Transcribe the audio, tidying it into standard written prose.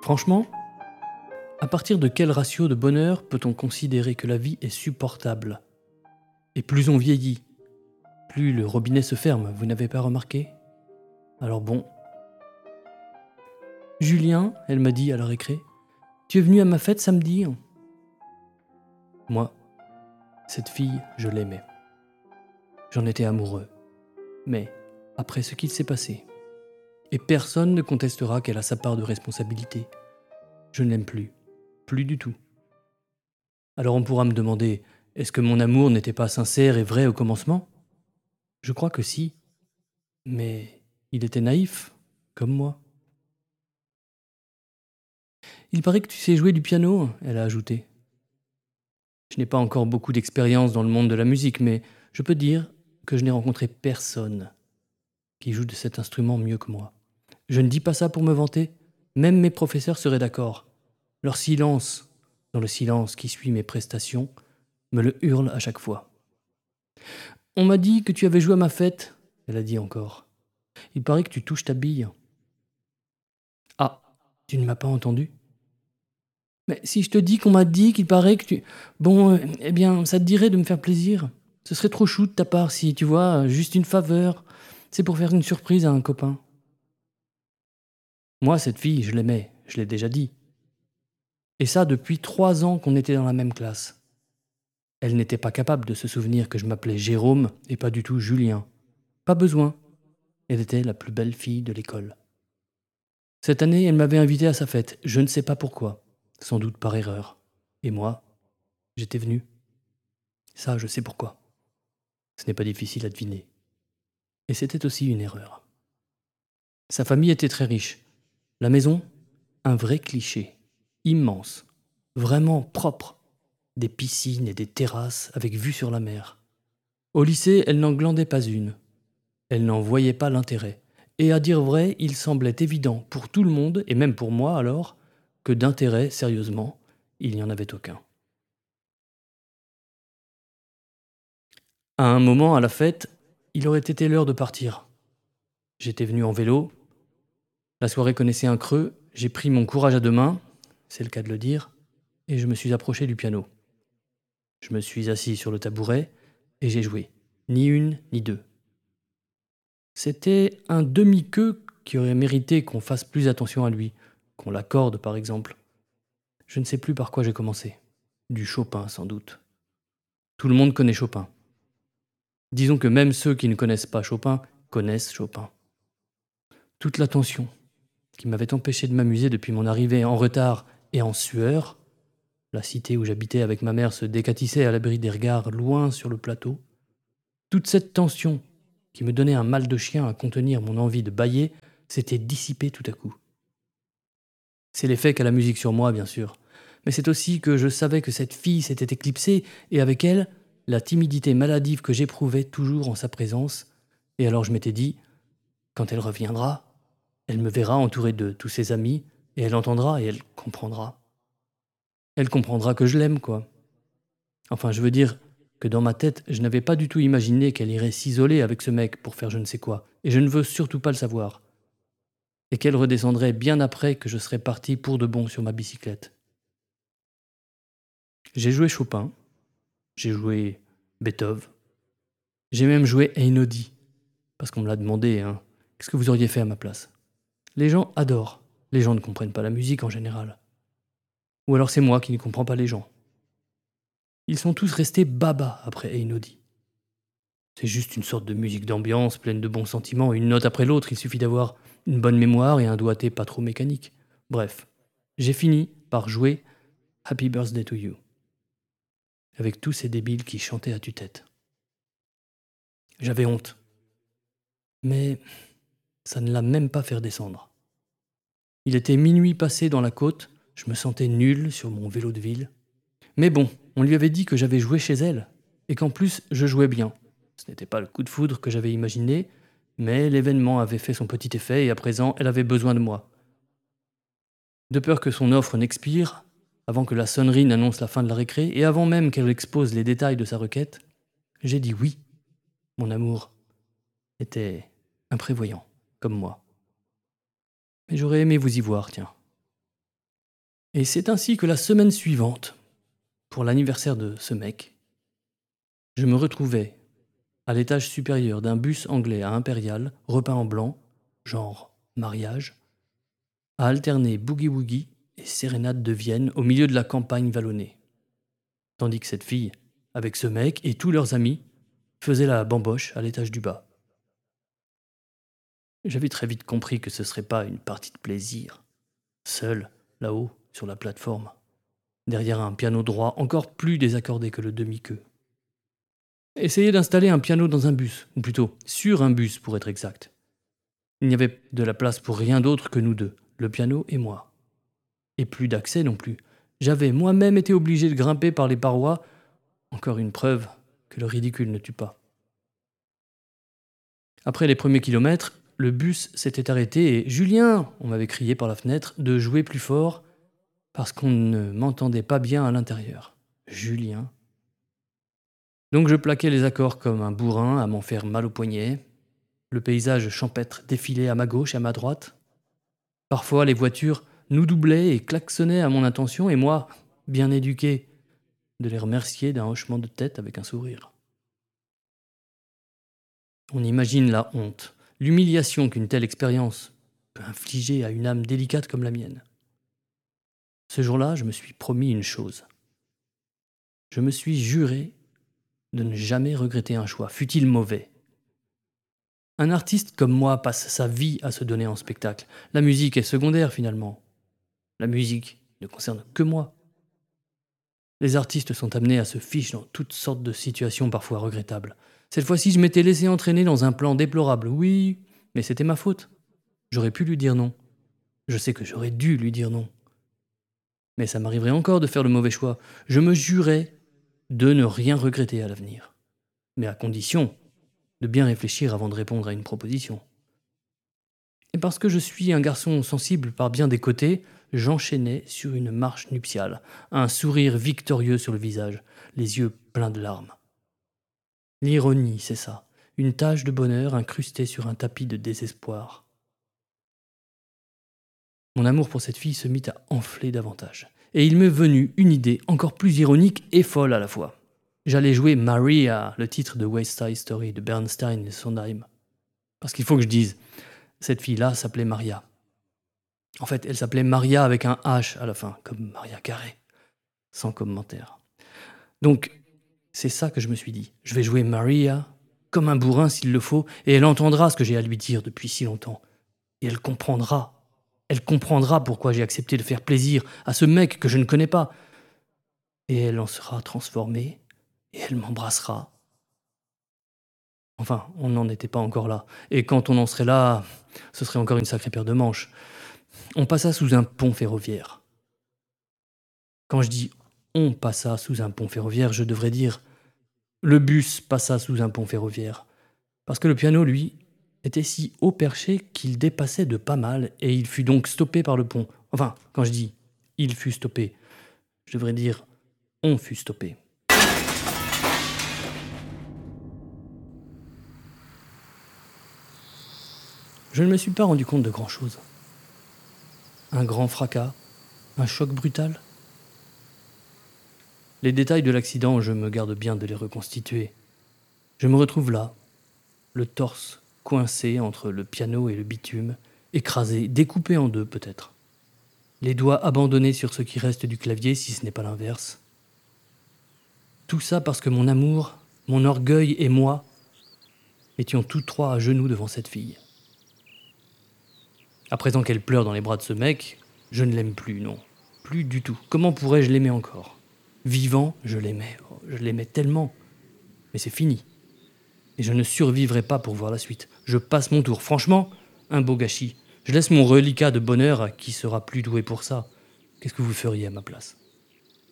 Franchement, à partir de quel ratio de bonheur peut-on considérer que la vie est supportable? Et plus on vieillit, plus le robinet se ferme, vous n'avez pas remarqué? Alors bon. Julien, elle m'a dit à la récré, tu es venu à ma fête samedi? Moi, cette fille, je l'aimais. J'en étais amoureux. Mais, après ce qu'il s'est passé, et personne ne contestera qu'elle a sa part de responsabilité, je ne l'aime plus. Plus du tout. Alors on pourra me demander, est-ce que mon amour n'était pas sincère et vrai au commencement? Je crois que si, mais il était naïf, comme moi. Il paraît que tu sais jouer du piano, elle a ajouté. Je n'ai pas encore beaucoup d'expérience dans le monde de la musique, mais je peux dire que je n'ai rencontré personne qui joue de cet instrument mieux que moi. Je ne dis pas ça pour me vanter, même mes professeurs seraient d'accord. Leur silence, dans le silence qui suit mes prestations, me le hurle à chaque fois. On m'a dit que tu avais joué à ma fête, elle a dit encore. Il paraît que tu touches ta bille. Ah, tu ne m'as pas entendu? Mais si je te dis qu'on m'a dit qu'il paraît que tu... Bon, eh bien, ça te dirait de me faire plaisir. Ce serait trop chou de ta part si, tu vois, juste une faveur. C'est pour faire une surprise à un copain. Moi, cette fille, je l'aimais, je l'ai déjà dit. Et ça depuis 3 ans qu'on était dans la même classe. Elle n'était pas capable de se souvenir que je m'appelais Jérôme et pas du tout Julien. Pas besoin. Elle était la plus belle fille de l'école. Cette année, elle m'avait invité à sa fête, je ne sais pas pourquoi, sans doute par erreur. Et moi, j'étais venu. Ça, je sais pourquoi. Ce n'est pas difficile à deviner. Et c'était aussi une erreur. Sa famille était très riche. La maison, un vrai cliché. Immense. Vraiment propre. Des piscines et des terrasses avec vue sur la mer. Au lycée, elle n'en glandait pas une. Elle n'en voyait pas l'intérêt. Et à dire vrai, il semblait évident pour tout le monde, et même pour moi alors, que d'intérêt, sérieusement, il n'y en avait aucun. À un moment, à la fête, il aurait été l'heure de partir. J'étais venu en vélo. La soirée connaissait un creux. J'ai pris mon courage à deux mains, c'est le cas de le dire, et je me suis approché du piano. Je me suis assis sur le tabouret et j'ai joué. Ni une, ni deux. C'était un demi-queue qui aurait mérité qu'on fasse plus attention à lui, qu'on l'accorde par exemple. Je ne sais plus par quoi j'ai commencé. Du Chopin sans doute. Tout le monde connaît Chopin. Disons que même ceux qui ne connaissent pas Chopin connaissent Chopin. Toute l'attention qui m'avait empêché de m'amuser depuis mon arrivée en retard et en sueur, la cité où j'habitais avec ma mère se décatissait à l'abri des regards loin sur le plateau, toute cette tension qui me donnait un mal de chien à contenir mon envie de bâiller s'était dissipée tout à coup. C'est l'effet qu'a la musique sur moi, bien sûr, mais c'est aussi que je savais que cette fille s'était éclipsée et avec elle, la timidité maladive que j'éprouvais toujours en sa présence, et alors je m'étais dit, quand elle reviendra, elle me verra entouré de tous ses amis, et elle entendra et elle comprendra. Elle comprendra que je l'aime, quoi. Enfin, je veux dire que dans ma tête, je n'avais pas du tout imaginé qu'elle irait s'isoler avec ce mec pour faire je ne sais quoi, et je ne veux surtout pas le savoir. Et qu'elle redescendrait bien après que je serais parti pour de bon sur ma bicyclette. J'ai joué Chopin, j'ai joué Beethoven, j'ai même joué Einaudi, parce qu'on me l'a demandé, hein. Qu'est-ce que vous auriez fait à ma place? Les gens adorent. Les gens ne comprennent pas la musique en général. Ou alors c'est moi qui ne comprends pas les gens. Ils sont tous restés baba après Einaudi. C'est juste une sorte de musique d'ambiance pleine de bons sentiments, une note après l'autre, il suffit d'avoir une bonne mémoire et un doigté pas trop mécanique. Bref, j'ai fini par jouer Happy Birthday to You, avec tous ces débiles qui chantaient à tue-tête. J'avais honte. Mais ça ne l'a même pas fait redescendre. Il était minuit passé dans la côte, je me sentais nul sur mon vélo de ville. Mais bon, on lui avait dit que j'avais joué chez elle, et qu'en plus je jouais bien. Ce n'était pas le coup de foudre que j'avais imaginé, mais l'événement avait fait son petit effet et à présent elle avait besoin de moi. De peur que son offre n'expire, avant que la sonnerie n'annonce la fin de la récré, et avant même qu'elle expose les détails de sa requête, j'ai dit oui. Mon amour était imprévoyant, comme moi. Mais j'aurais aimé vous y voir, tiens. Et c'est ainsi que la semaine suivante, pour l'anniversaire de ce mec, je me retrouvais à l'étage supérieur d'un bus anglais à Impérial, repeint en blanc, genre mariage, à alterner boogie-woogie et sérénade de Vienne au milieu de la campagne vallonnée. Tandis que cette fille, avec ce mec et tous leurs amis, faisait la bamboche à l'étage du bas. J'avais très vite compris que ce serait pas une partie de plaisir. Seul, là-haut, sur la plateforme, derrière un piano droit encore plus désaccordé que le demi-queue. Essayer d'installer un piano dans un bus, ou plutôt sur un bus pour être exact. Il n'y avait de la place pour rien d'autre que nous deux, le piano et moi. Et plus d'accès non plus. J'avais moi-même été obligé de grimper par les parois, encore une preuve que le ridicule ne tue pas. Après les premiers kilomètres, le bus s'était arrêté et Julien, on m'avait crié par la fenêtre, de jouer plus fort parce qu'on ne m'entendait pas bien à l'intérieur. Julien. Donc je plaquais les accords comme un bourrin à m'en faire mal au poignet. Le paysage champêtre défilait à ma gauche et à ma droite. Parfois les voitures nous doublaient et klaxonnaient à mon intention et moi, bien éduqué, de les remercier d'un hochement de tête avec un sourire. On imagine la honte, l'humiliation qu'une telle expérience peut infliger à une âme délicate comme la mienne. Ce jour-là, je me suis promis une chose. Je me suis juré de ne jamais regretter un choix, fût-il mauvais. Un artiste comme moi passe sa vie à se donner en spectacle. La musique est secondaire finalement. La musique ne concerne que moi. Les artistes sont amenés à se ficher dans toutes sortes de situations parfois regrettables. Cette fois-ci, je m'étais laissé entraîner dans un plan déplorable. Oui, mais c'était ma faute. J'aurais pu lui dire non. Je sais que j'aurais dû lui dire non. Mais ça m'arriverait encore de faire le mauvais choix. Je me jurais de ne rien regretter à l'avenir. Mais à condition de bien réfléchir avant de répondre à une proposition. Et parce que je suis un garçon sensible par bien des côtés, j'enchaînais sur une marche nuptiale, un sourire victorieux sur le visage, les yeux pleins de larmes. L'ironie, c'est ça, une tache de bonheur incrustée sur un tapis de désespoir. Mon amour pour cette fille se mit à enfler davantage. Et il m'est venu une idée encore plus ironique et folle à la fois. J'allais jouer Maria, le titre de West Side Story de Bernstein et Sondheim. Parce qu'il faut que je dise, cette fille-là s'appelait Maria. En fait, elle s'appelait Maria avec un H à la fin, comme Maria Carré. Sans commentaire. Donc, c'est ça que je me suis dit. Je vais jouer Maria comme un bourrin s'il le faut, et elle entendra ce que j'ai à lui dire depuis si longtemps. Et elle comprendra. Elle comprendra pourquoi j'ai accepté de faire plaisir à ce mec que je ne connais pas. Et elle en sera transformée, et elle m'embrassera. Enfin, on n'en était pas encore là. Et quand on en serait là, ce serait encore une sacrée paire de manches. On passa sous un pont ferroviaire. Quand je dis on passa sous un pont ferroviaire, je devrais dire le bus passa sous un pont ferroviaire. Parce que le piano, lui, était si haut perché qu'il dépassait de pas mal et il fut donc stoppé par le pont. Enfin, quand je dis il fut stoppé, je devrais dire on fut stoppé. Je ne me suis pas rendu compte de grand-chose. Un grand fracas, un choc brutal. Les détails de l'accident, je me garde bien de les reconstituer. Je me retrouve là, le torse coincé entre le piano et le bitume, écrasé, découpé en deux peut-être. Les doigts abandonnés sur ce qui reste du clavier, si ce n'est pas l'inverse. Tout ça parce que mon amour, mon orgueil et moi étions tous trois à genoux devant cette fille. À présent qu'elle pleure dans les bras de ce mec, je ne l'aime plus, non. Plus du tout. Comment pourrais-je l'aimer encore ? Vivant, je l'aimais. Oh, je l'aimais tellement. Mais c'est fini. Et je ne survivrai pas pour voir la suite. Je passe mon tour. Franchement, un beau gâchis. Je laisse mon reliquat de bonheur à qui sera plus doué pour ça. Qu'est-ce que vous feriez à ma place ?